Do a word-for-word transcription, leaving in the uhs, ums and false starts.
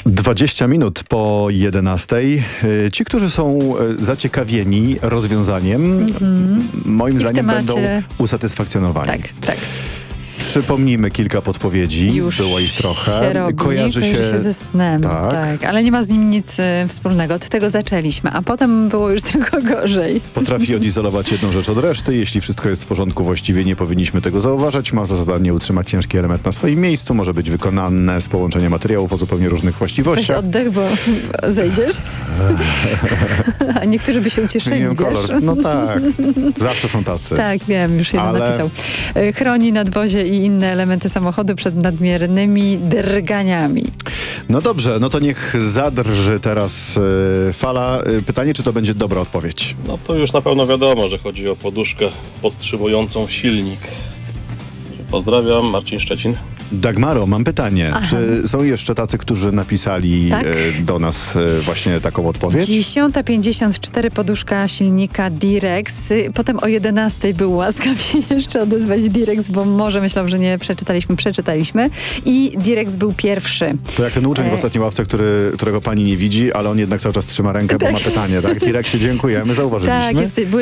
dwadzieścia minut po jedenastej. Ci, którzy są zaciekawieni rozwiązaniem, mm-hmm. moim I zdaniem będą usatysfakcjonowani. Tak, tak. Przypomnijmy kilka podpowiedzi. Już Było ich trochę. Się robi, kojarzy, kojarzy się... się ze snem. Tak. tak. Ale nie ma z nim nic y, wspólnego. Od tego zaczęliśmy, a potem było już tylko gorzej. Potrafi odizolować jedną rzecz od reszty. Jeśli wszystko jest w porządku, właściwie nie powinniśmy tego zauważać. Ma za zadanie utrzymać ciężki element na swoim miejscu. Może być wykonane z połączenia materiałów o zupełnie różnych właściwościach. Weź oddech, bo zejdziesz. A niektórzy by się ucieszyli, wiesz? Kolor. No tak. Zawsze są tacy. Tak, wiem, już jeden Ale... napisał. Chroni nadwozie i inne elementy samochodu przed nadmiernymi drganiami. No dobrze, no to niech zadrży teraz yy, fala. Yy, pytanie, czy to będzie dobra odpowiedź? No to już na pewno wiadomo, że chodzi o poduszkę podtrzymującą silnik. Pozdrawiam, Marcin Szczecin. Dagmaro, mam pytanie. Aha. Czy są jeszcze tacy, którzy napisali tak? e, do nas e, właśnie taką odpowiedź? dziesiąta pięćdziesiąt cztery poduszka silnika Direx. Potem o jedenastej był łaskaw jeszcze odezwać Direx, bo może myślał, że nie przeczytaliśmy, przeczytaliśmy. I Direx był pierwszy. To jak ten uczeń w ostatniej ławce, który, którego pani nie widzi, ale on jednak cały czas trzyma rękę, tak. bo ma pytanie, tak? Direxie, dziękujemy, zauważyliśmy. Tak, jest,